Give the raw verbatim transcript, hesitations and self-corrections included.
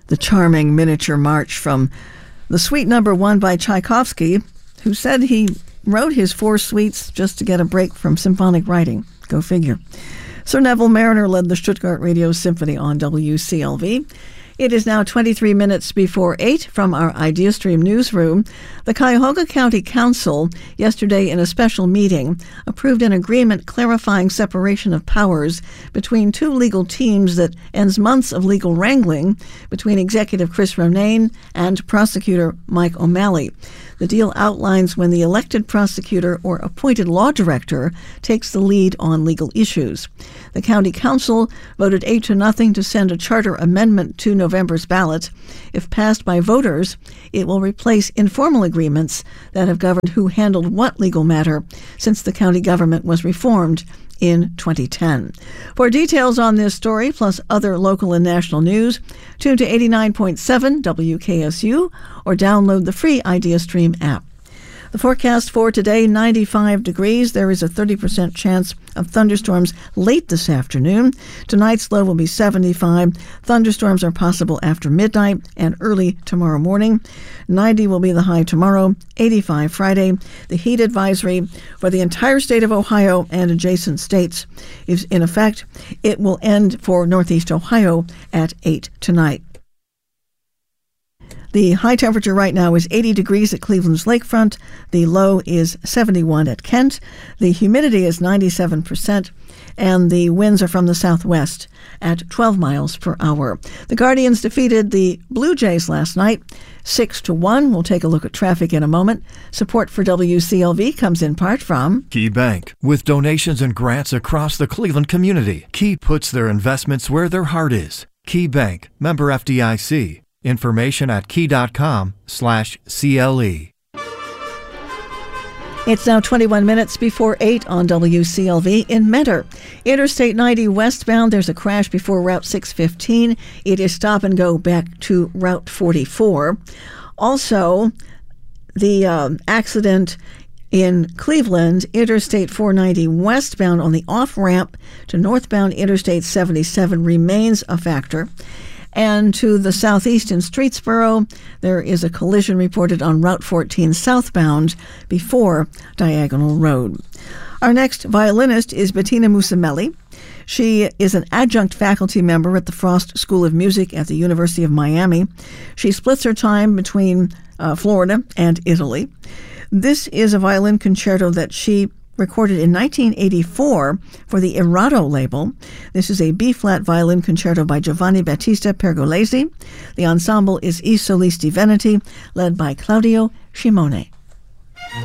The charming miniature march from the Suite Number One by Tchaikovsky, who said he wrote his four suites just to get a break from symphonic writing. Go figure. Sir Neville Marriner led the Stuttgart Radio Symphony on W C L V. It is now twenty-three minutes before eight from our IdeaStream newsroom. The Cuyahoga County Council, yesterday in a special meeting, approved an agreement clarifying separation of powers between two legal teams that ends months of legal wrangling between Executive Chris Ronayne and Prosecutor Mike O'Malley. The deal outlines when the elected prosecutor or appointed law director takes the lead on legal issues. The County Council voted eight to nothing to send a charter amendment to November's ballot. If passed by voters, it will replace informal agreements that have governed who handled what legal matter since the county government was reformed in twenty ten. For details on this story, plus other local and national news, tune to eighty-nine point seven W K S U or download the free IdeaStream app. The forecast for today, ninety-five degrees. There is a thirty percent chance of thunderstorms late this afternoon. Tonight's low will be seventy-five. Thunderstorms are possible after midnight and early tomorrow morning. ninety will be the high tomorrow, eighty-five Friday. The heat advisory for the entire state of Ohio and adjacent states is in effect. It will end for Northeast Ohio at eight tonight. The high temperature right now is eighty degrees at Cleveland's lakefront. The low is seventy-one at Kent. The humidity is ninety-seven percent, and the winds are from the southwest at twelve miles per hour. The Guardians defeated the Blue Jays last night, six to one. We'll take a look at traffic in a moment. Support for W C L V comes in part from Key Bank. With donations and grants across the Cleveland community, Key puts their investments where their heart is. Key Bank, member F D I C. Information at key.com slash CLE. It's now twenty-one minutes before eight on W C L V in Mentor. Interstate ninety westbound, there's a crash before Route six fifteen. It is stop and go back to Route forty-four. Also, the um, accident in Cleveland, Interstate four ninety westbound on the off-ramp to northbound Interstate seventy-seven remains a factor. And to the southeast in Streetsboro, there is a collision reported on Route fourteen southbound before Diagonal Road. Our next violinist is Bettina Musamelli. She is an adjunct faculty member at the Frost School of Music at the University of Miami. She splits her time between uh, Florida and Italy. This is a violin concerto that she recorded in nineteen eighty-four for the Erato label. This is a B-flat violin concerto by Giovanni Battista Pergolesi. The ensemble is I Solisti Veneti, led by Claudio Scimone.